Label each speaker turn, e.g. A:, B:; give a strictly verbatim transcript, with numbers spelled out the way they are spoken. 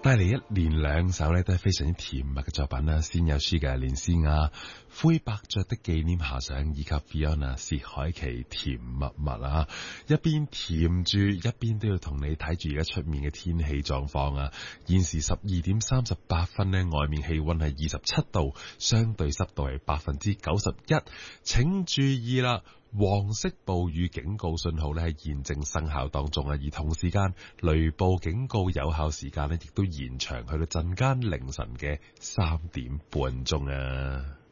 A: 帶嚟一連兩首咧都係非常之甜蜜嘅作品啦，先有舒嘅連詩雅灰伯爵的紀念遐想，以及 Fiona 薛凱琪甜蜜蜜啊，一邊甜住一邊都要同你睇住而家出面嘅天氣狀況啊。現時十二點三十八分呢，外面氣溫係二十七度，相對濕度係百分之九十一。請注意啦，黃色暴雨警告信號咧係現正生效當中啊，而同時間雷暴警告有效時間咧亦都延長去到陣間凌晨嘅三點半鐘啊。